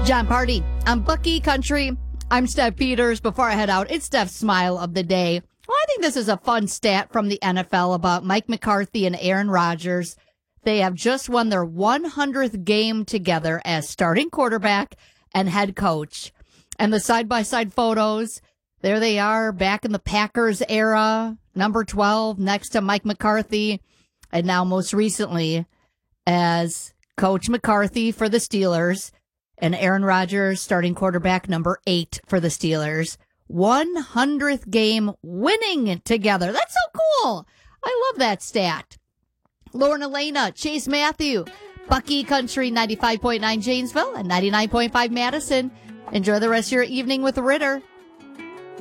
John Party on Bucky Country. I'm Steph Peters. Before I head out, it's Steph's Smile of the Day. Well, I think this is a fun stat from the NFL about Mike McCarthy and Aaron Rodgers. They have just won their 100th game together as starting quarterback and head coach. And the side-by-side photos, there they are back in the Packers era, number 12 next to Mike McCarthy, and now most recently as Coach McCarthy for the Steelers and Aaron Rodgers starting quarterback number 8 for the Steelers. 100th game winning together. That's so cool. I love that stat. Lauren Elena, Chase Matthew, Bucky Country 95.9 Janesville and 99.5 Madison. Enjoy the rest of your evening with Ritter.